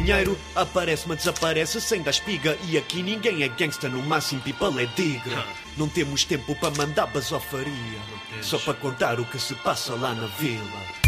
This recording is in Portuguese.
dinheiro, aparece-me, desaparece sem dar espiga. E aqui ninguém é gangsta, no máximo people é digra. Não temos tempo para mandar basofaria, só para contar o que se passa lá na vila.